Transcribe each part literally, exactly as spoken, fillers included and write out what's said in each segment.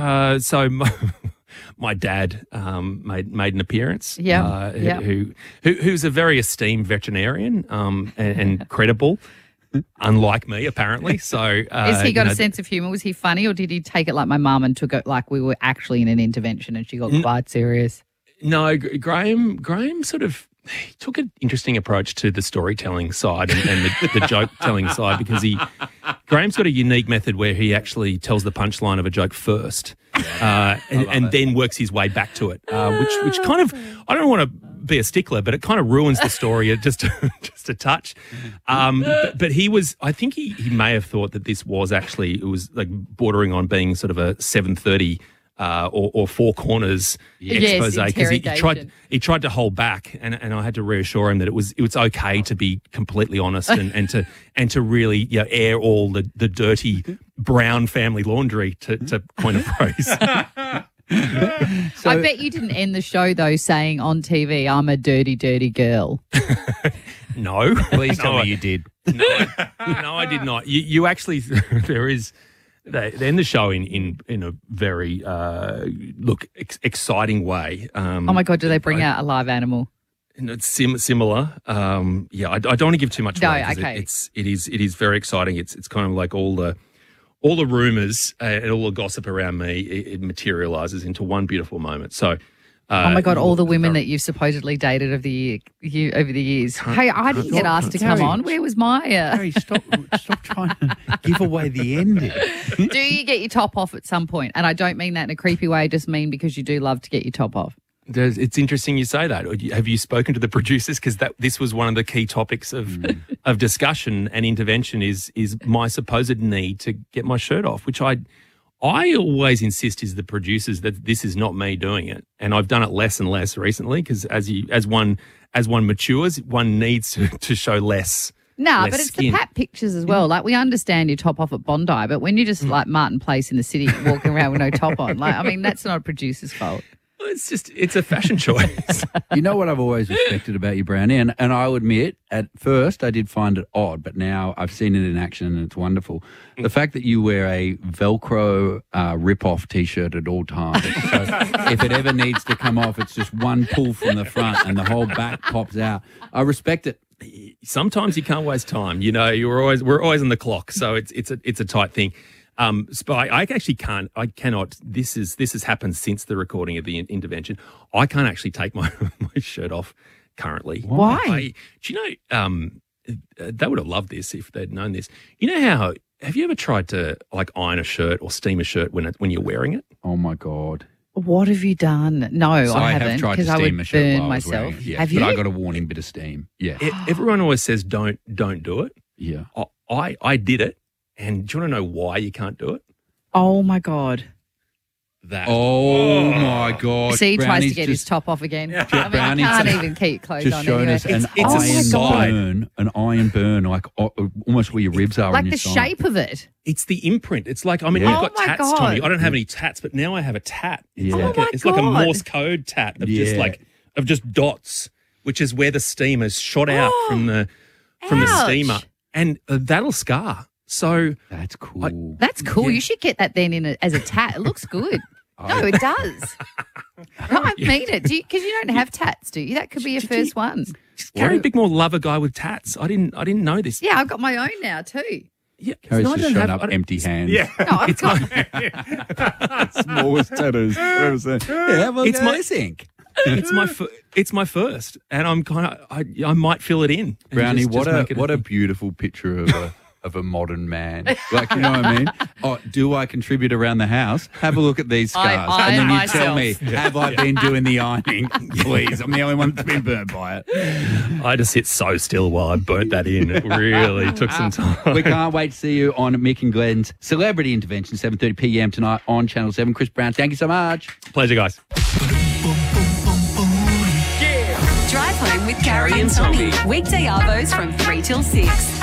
Uh, so my, my dad um, made made an appearance. Yeah, uh, yeah. Who, who who's a very esteemed veterinarian um, and, and credible, unlike me apparently. So uh, Has he got you know, a sense of humour? Was he funny, or did he take it like my mum and took it like we were actually in an intervention and she got quite serious? No, G- Graham. Graham sort of he took an interesting approach to the storytelling side and, and the, the joke telling side because he Graham's got a unique method where he actually tells the punchline of a joke first, uh, and, and then works his way back to it, uh, which which kind of I don't want to be a stickler, but it kind of ruins the story just just a touch. Um, but, but he was, I think he he may have thought that this was actually it was like bordering on being sort of a seven thirty. Uh, or, or Four Corners Yes, expose because he, he tried interrogation. he tried to hold back, and, and I had to reassure him that it was it was okay to be completely honest and, and to and to really you know, air all the, the dirty brown family laundry to, to coin a phrase. So, I bet you didn't end the show though saying on T V, "I'm a dirty, dirty girl." No, please tell no, me you did. No, I, no, I did not. You, you actually there is. They, they end the show in in, in a very uh, look ex- exciting way. Um, Oh my God! Do they bring I, out a live animal? And it's sim- similar. Um, yeah, I, I don't want to give too much No, away. 'cause okay. It, it's it is it is very exciting. It's it's kind of like all the all the rumors uh, and all the gossip around me. It, it materializes into one beautiful moment. So. Uh, Oh my God! All the women that you've supposedly dated over the year, you, over the years. Hey, I didn't get asked to come Gary, on. Where was my? Uh... Gary, stop, stop trying to give away the ending. Do you get your top off at some point? And I don't mean that in a creepy way. I just mean because you do love to get your top off. There's, it's interesting you say that. Have you spoken to the producers? Because that this was one of the key topics of Mm. of discussion and intervention. Is is my supposed need to get my shirt off, which I. I always insist is the producers that this is not me doing it, and I've done it less and less recently because as you as one as one matures, one needs to, to show less. No, less but it's skin. the pat pictures as well. Like we understand your top off at Bondi, but when you're just like Martin Place in the city walking around with no top on, like I mean that's not a producer's fault. It's just it's a fashion choice. You know what I've always respected about you, Brownie, and, and I'll admit, at first I did find it odd, but now I've seen it in action and it's wonderful. The fact that you wear a Velcro uh, rip-off T-shirt at all times, so if it ever needs to come off, it's just one pull from the front and the whole back pops out. I respect it. Sometimes you can't waste time. You know, you're always we're always on the clock, so it's it's a it's a tight thing. Um, Spy, I actually can't. I cannot. This is this has happened since the recording of the in- intervention. I can't actually take my my shirt off currently. Why? I, do you know? Um, they would have loved this if they'd known this. You know how? Have you ever tried to like iron a shirt or steam a shirt when it, when you're wearing it? Oh my God. What have you done? No, So I I haven't have tried to because I steam would a shirt burn while I was wearing myself. it. Yeah, have you? But I got a warning bit of steam. Yeah. E- Everyone always says don't don't do it. Yeah. I I, I did it, and do you want to know why you can't do it? Oh my God! That Oh my God. See, he tries to Brownie's get his just- top off again. I mean, Brownie's he can't just- even keep clothes Just on showing anyway. us an it's a iron side. burn, an iron burn, like uh, almost where your ribs are. on Like your the side. shape of it. It's the imprint. It's like, I mean, Yeah. you've Oh got my tats, God. Tommy. I don't have any tats, but now I have a tat. It's, Yeah. like, Oh a, my it's like a God. Morse code tat of just Yeah. like, of just dots, which is where the steam is shot out from the, from the Ouch. steamer. And uh, that'll scar. So That's cool. That's cool. Yeah. You should get that then in a, as a tat. It looks good. No, it does. No, I mean it. Because you, you don't have tats, do you? That could be your first one. Gary Bickmore love a guy with tats. I didn't, I didn't know this. Yeah, I've got my own now too. Yeah. Carrie's No, I just don't showing have- up I don't- empty hands. Yeah. No, I've got. Smallest tattoos I've ever seen. Yeah, have a It's look at my- this ink. it's my, fir- it's my first, and I'm kind of, I, I might fill it in. and Brownie, just- what just a make it what a beautiful picture of a of a modern man. Like, you know what I mean? Oh, do I contribute around the house? Have a look at these I scars. iron and then you myself. tell me, have I been doing the ironing? Please. I'm the only one that's been burnt by it. I had to sit so still while I burnt that in. It really took some time. We can't wait to see you on Mick and Glenn's Celebrity Intervention, seven thirty p.m. tonight on Channel seven. Chris Brown, thank you so much. Pleasure, guys. Drive home with Carrie and Tommy. Weekday arvos from three till six.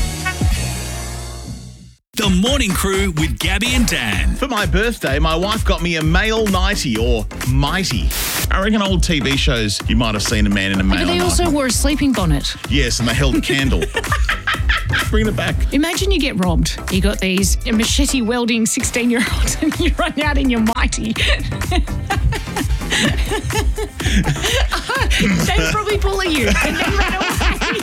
The Morning Crew with Gabby and Dan. For my birthday, my wife got me a male nightie or mighty. I reckon old T V shows you might have seen a man in a male But they nightie. also wore a sleeping bonnet. Yes, and they held a candle. Bringing it back. Imagine you get robbed. You got these machete wielding sixteen-year-olds and you run out in your mighty. They'd probably bully you and then run away.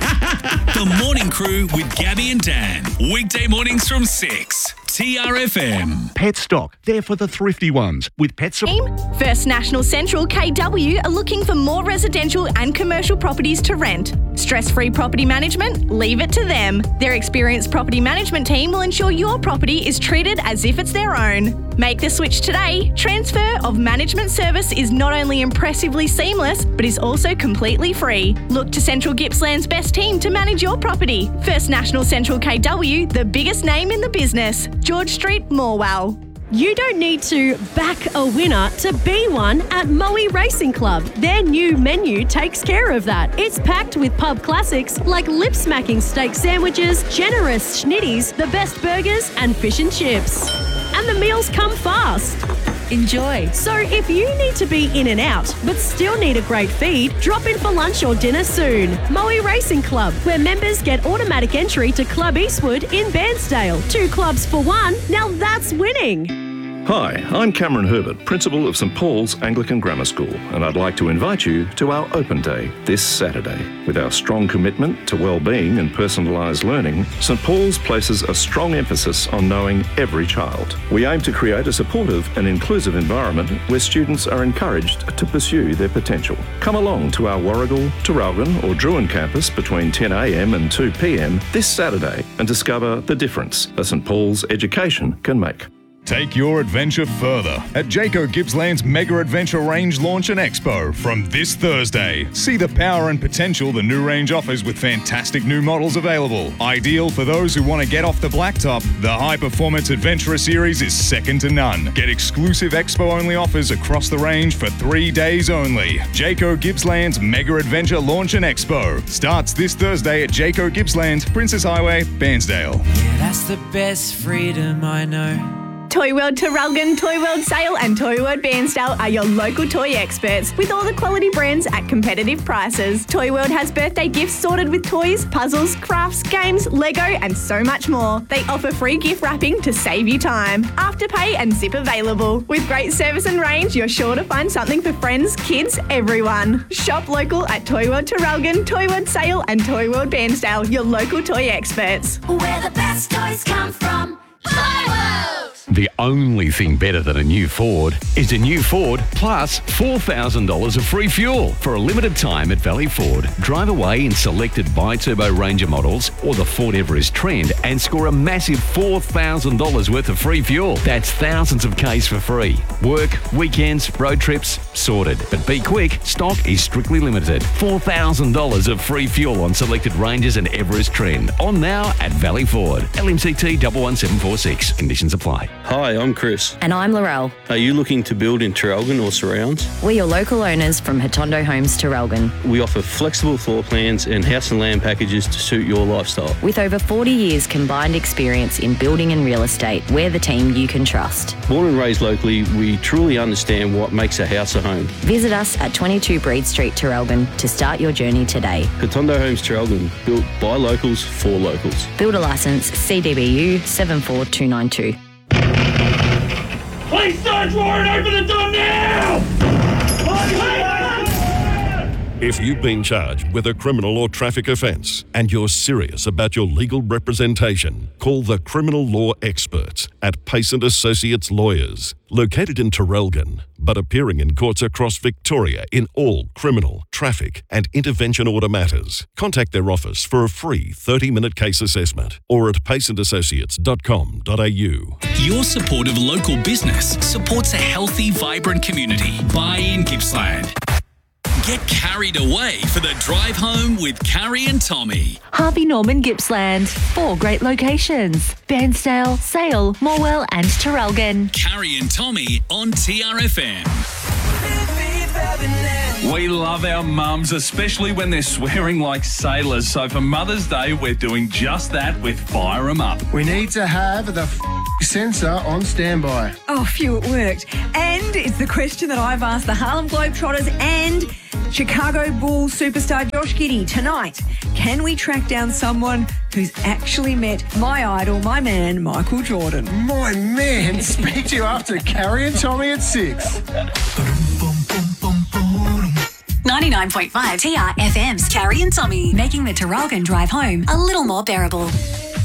The Morning Crew with Gabby and Dan. Weekday mornings from six. T R F M. Pet stock, there for the thrifty ones. With Pet Sup- First National Central K W are looking for more residential and commercial properties to rent. Stress-free property management? Leave it to them. Their experienced property management team will ensure your property is treated as if it's their own. Make the switch today. Transfer of management service is not only impressively seamless, but is also completely free. Look to Central Gippsland's best team to manage your property. First National Central K W, the biggest name in the business. George Street, Morwell. You don't need to back a winner to be one at Moe Racing Club. Their new menu takes care of that. It's packed with pub classics like lip-smacking steak sandwiches, generous schnitties, the best burgers and fish and chips. And the meals come fast. Enjoy. So if you need to be in and out, but still need a great feed, drop in for lunch or dinner soon. Moe Racing Club, where members get automatic entry to Club Eastwood in Bairnsdale. Two clubs for one. Now that's winning. Hi, I'm Cameron Herbert, Principal of St Paul's Anglican Grammar School, and I'd like to invite you to our Open Day this Saturday. With our strong commitment to well-being and personalised learning, St Paul's places a strong emphasis on knowing every child. We aim to create a supportive and inclusive environment where students are encouraged to pursue their potential. Come along to our Warragul, Traralgon or Druin campus between ten a m and two p m this Saturday and discover the difference a St Paul's education can make. Take your adventure further at Jayco Gippsland's Mega Adventure Range Launch and Expo from this Thursday. See the power and potential the new range offers with fantastic new models available. Ideal for those who want to get off the blacktop, the High Performance Adventurer Series is second to none. Get exclusive expo-only offers across the range for three days only. Jayco Gippsland's Mega Adventure Launch and Expo starts this Thursday at Jayco Gippsland, Princess Highway, Bairnsdale. Yeah, that's the best freedom I know. Toy World Traralgon, Toy World Sale and Toy World Bairnsdale are your local toy experts with all the quality brands at competitive prices. Toy World has birthday gifts sorted with toys, puzzles, crafts, games, Lego and so much more. They offer free gift wrapping to save you time. Afterpay and zip available. With great service and range, you're sure to find something for friends, kids, everyone. Shop local at Toy World Traralgon, Toy World Sale and Toy World Bairnsdale, your local toy experts. Where the best toys come from. Toy World! The only thing better than a new Ford is a new Ford plus four thousand dollars of free fuel. For a limited time at Valley Ford, drive away in selected bi-turbo Ranger models or the Ford Everest Trend and score a massive four thousand dollars worth of free fuel. That's thousands of Ks for free. Work, weekends, road trips, sorted. But be quick, stock is strictly limited. four thousand dollars of free fuel on selected Rangers and Everest Trend. On now at Valley Ford. L M C T one one seven four six. Conditions apply. Hi, I'm Chris. And I'm Laurel. Are you looking to build in Traralgon or surrounds? We're your local owners from Hotondo Homes Traralgon. We offer flexible floor plans and house and land packages to suit your lifestyle. With over forty years combined experience in building and real estate, we're the team you can trust. Born and raised locally, we truly understand what makes a house a home. Visit us at twenty-two Breed Street, Traralgon to start your journey today. Hotondo Homes Traralgon, built by locals for locals. Builder licence C D B U seven four two nine two. Please, Sarge Warren, open the door now! If you've been charged with a criminal or traffic offence and you're serious about your legal representation, call the criminal law experts at Pace and Associates Lawyers. Located in Traralgon, but appearing in courts across Victoria in all criminal, traffic and intervention order matters. Contact their office for a free thirty-minute case assessment or at pace and associates dot com dot a u. Your support of local business supports a healthy, vibrant community. Buy in Gippsland. Get carried away for the drive home with Carrie and Tommy. Harvey Norman Gippsland. Four great locations. Bairnsdale, Sale, Morwell and Traralgon. Carrie and Tommy on T R F M. We love our mums, especially when they're swearing like sailors. So for Mother's Day, we're doing just that with Fire 'em Up. We need to have the f- sensor on standby. Oh, phew, it worked. And it's the question that I've asked the Harlem Globetrotters and Chicago Bulls superstar Josh Giddey tonight. Can we track down someone who's actually met my idol, my man, Michael Jordan? My man, speak to you after Carrie and Tommy at six. ninety-nine point five T R F M's Carrie and Tommy, making the Taralgan drive home a little more bearable.